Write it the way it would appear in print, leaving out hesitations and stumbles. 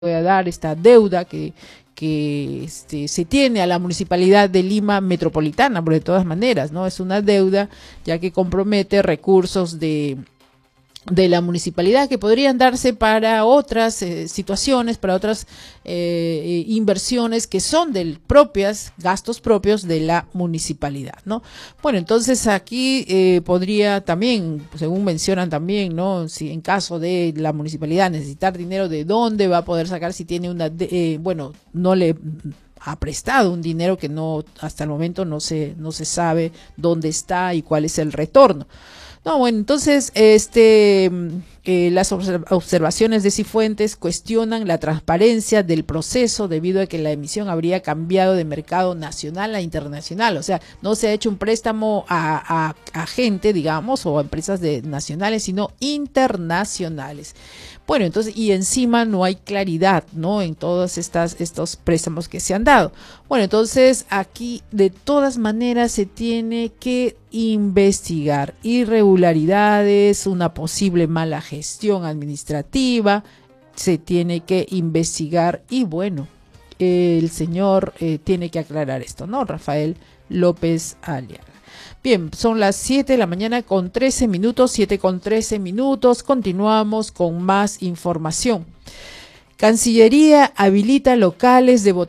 voy a dar esta deuda que se tiene a la Municipalidad de Lima Metropolitana, pero de todas maneras, ¿no? Es una deuda ya que compromete recursos de la municipalidad que podrían darse para otras situaciones, para otras inversiones que son gastos propios de la municipalidad, ¿no? Bueno, entonces aquí podría también, según mencionan también, ¿no? Si en caso de la municipalidad necesitar dinero, ¿de dónde va a poder sacar si tiene bueno, no le ha prestado un dinero que no, hasta el momento no se sabe dónde está y cuál es el retorno? No, bueno, entonces las observaciones de Cifuentes cuestionan la transparencia del proceso debido a que la emisión habría cambiado de mercado nacional a internacional. O sea, no se ha hecho un préstamo a gente, digamos, o a empresas nacionales, sino internacionales. Bueno, entonces, y encima no hay claridad, ¿no? En todos estos préstamos que se han dado. Bueno, entonces aquí de todas maneras se tiene que investigar irregularidades, una posible mala gestión administrativa, se tiene que investigar y bueno, el señor tiene que aclarar esto, ¿no? Rafael López Aliaga. Bien, son las 7 de la mañana con 13 minutos, 7 con 13 minutos. Continuamos con más información. Cancillería habilita locales de votación